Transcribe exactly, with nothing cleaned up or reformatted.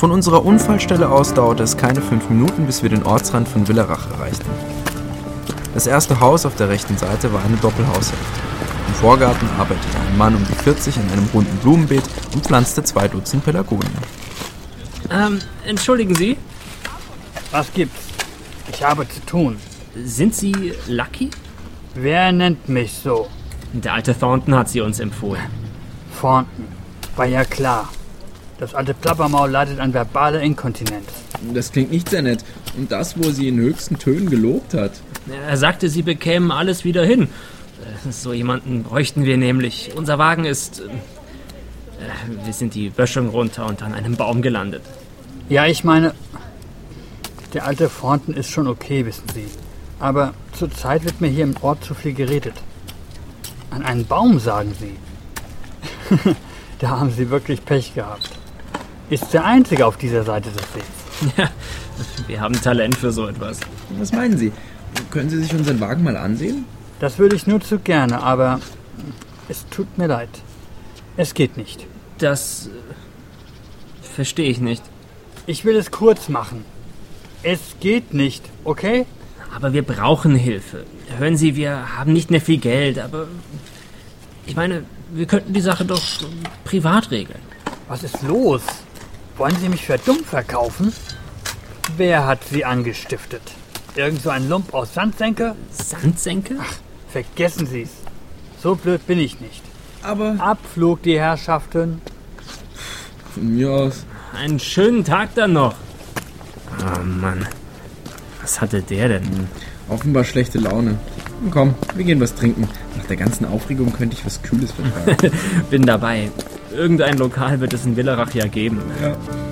Von unserer Unfallstelle aus dauerte es keine fünf Minuten, bis wir den Ortsrand von Willerach erreichten. Das erste Haus auf der rechten Seite war eine Doppelhaushälfte. Im Vorgarten arbeitete ein Mann um die vierzig an einem bunten Blumenbeet und pflanzte zwei Dutzend Pelargonien. Ähm, entschuldigen Sie? Was gibt's? Ich habe zu tun. Sind Sie Lucky? Wer nennt mich so? Der alte Thornton hat sie uns empfohlen. Thornton. War ja klar. Das alte Plappermaul leidet an verbaler Inkontinenz. Das klingt nicht sehr nett. Und das, wo sie in höchsten Tönen gelobt hat. Er sagte, Sie bekämen alles wieder hin. So jemanden bräuchten wir nämlich. Unser Wagen ist... Äh, wir sind die Böschung runter und an einem Baum gelandet. Ja, ich meine... Der alte Thornton ist schon okay, wissen Sie. Aber zurzeit wird mir hier im Ort zu viel geredet. An einen Baum, sagen Sie. Da haben Sie wirklich Pech gehabt. Ist der Einzige auf dieser Seite des Sees. Ja, wir haben Talent für so etwas. Was meinen Sie? Können Sie sich unseren Wagen mal ansehen? Das würde ich nur zu gerne, aber es tut mir leid. Es geht nicht. Das äh, verstehe ich nicht. Ich will es kurz machen. Es geht nicht, okay? Aber wir brauchen Hilfe. Hören Sie, wir haben nicht mehr viel Geld, aber ich meine, wir könnten die Sache doch privat regeln. Was ist los? Wollen Sie mich für dumm verkaufen? Wer hat Sie angestiftet? Irgend so ein Lump aus Sandsenke? Sandsenke? Ach, vergessen Sie's. So blöd bin ich nicht. Aber... Abflug, die Herrschaften. Von mir aus. Einen schönen Tag dann noch. Oh Mann. Was hatte der denn? Offenbar schlechte Laune. Komm, wir gehen was trinken. Nach der ganzen Aufregung könnte ich was Kühles vertragen. Bin dabei. Irgendein Lokal wird es in Willerach ja geben. Ja.